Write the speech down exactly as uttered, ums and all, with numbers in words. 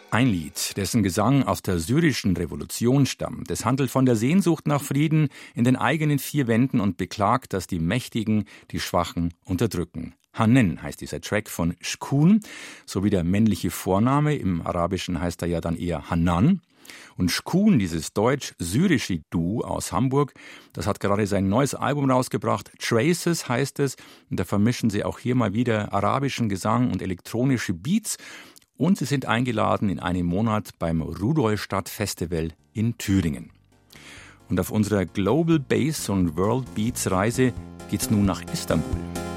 Ein Lied, dessen Gesang aus der syrischen Revolution stammt. Es handelt von der Sehnsucht nach Frieden in den eigenen vier Wänden und beklagt, dass die Mächtigen die Schwachen unterdrücken. Hanen heißt dieser Track von Shkun, sowie der männliche Vorname. Im Arabischen heißt er ja dann eher Hanan. Und Shkun, dieses deutsch-syrische Duo aus Hamburg, das hat gerade sein neues Album rausgebracht. Traces heißt es. Und da vermischen sie auch hier mal wieder arabischen Gesang und elektronische Beats. Und sie sind eingeladen in einem Monat beim Rudolstadt Festival in Thüringen. Und auf unserer Global Bass und World Beats Reise geht's nun nach Istanbul.